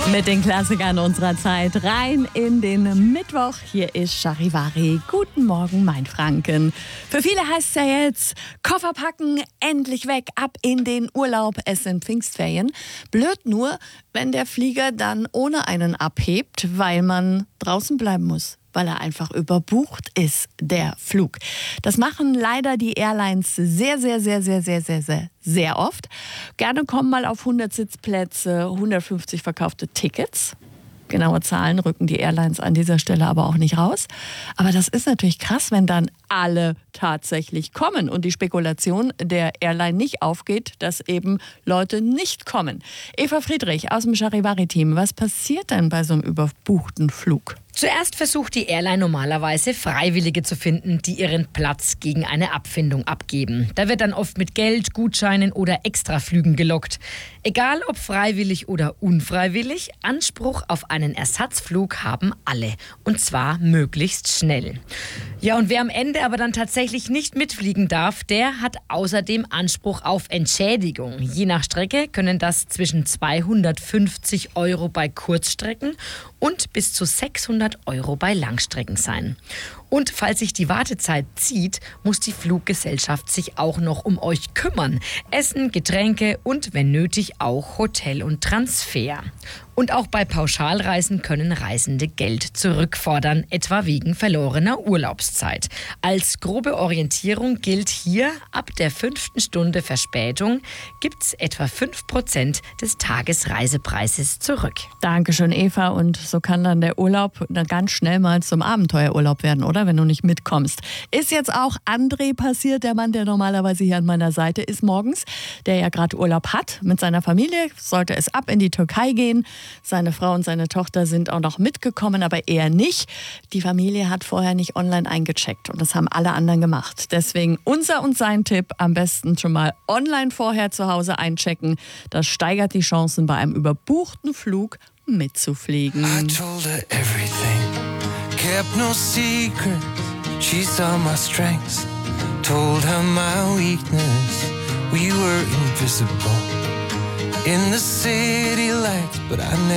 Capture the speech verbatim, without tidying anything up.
Mit den Klassikern unserer Zeit rein in den Mittwoch. Hier ist Charivari. Guten Morgen, mein Franken. Für viele heißt es ja jetzt, Koffer packen, endlich weg, ab in den Urlaub. Es sind Pfingstferien. Blöd nur, wenn der Flieger dann ohne einen abhebt, weil man draußen bleiben muss, weil er einfach überbucht ist, der Flug. Das machen leider die Airlines sehr, sehr, sehr, sehr, sehr, sehr, sehr, sehr oft. Gerne kommen mal auf hundert Sitzplätze, hundertfünfzig verkaufte Tickets. Genaue Zahlen rücken die Airlines an dieser Stelle aber auch nicht raus. Aber das ist natürlich krass, wenn dann alle tatsächlich kommen und die Spekulation der Airline nicht aufgeht, dass eben Leute nicht kommen. Eva Friedrich aus dem Charivari-Team, was passiert denn bei so einem überbuchten Flug? Zuerst versucht die Airline normalerweise Freiwillige zu finden, die ihren Platz gegen eine Abfindung abgeben. Da wird dann oft mit Geld, Gutscheinen oder Extraflügen gelockt. Egal ob freiwillig oder unfreiwillig, Anspruch auf einen Ersatzflug haben alle. Und zwar möglichst schnell. Ja, und wer am Ende aber dann tatsächlich nicht mitfliegen darf, der hat außerdem Anspruch auf Entschädigung. Je nach Strecke können das zwischen zweihundertfünfzig Euro bei Kurzstrecken und bis zu sechshundert Euro bei Langstrecken sein. Und falls sich die Wartezeit zieht, muss die Fluggesellschaft sich auch noch um euch kümmern. Essen, Getränke und wenn nötig auch Hotel und Transfer. Und auch bei Pauschalreisen können Reisende Geld zurückfordern, etwa wegen verlorener Urlaubszeit. Als grobe Orientierung gilt hier, ab der fünften Stunde Verspätung gibt's etwa fünf Prozent des Tagesreisepreises zurück. Dankeschön, Eva. Und so kann dann der Urlaub dann ganz schnell mal zum Abenteuerurlaub werden, oder? Wenn du nicht mitkommst. Ist jetzt auch André passiert, der Mann, der normalerweise hier an meiner Seite ist morgens, der ja gerade Urlaub hat mit seiner Familie, sollte es ab in die Türkei gehen. Seine Frau und seine Tochter sind auch noch mitgekommen, aber er nicht. Die Familie hat vorher nicht online eingecheckt und das haben alle anderen gemacht. Deswegen unser und sein Tipp, am besten schon mal online vorher zu Hause einchecken. Das steigert die Chancen, bei einem überbuchten Flug mitzufliegen. I told her everything, kept no secrets. She saw my strengths, told her my weakness. We were invisible in the city lights, but I never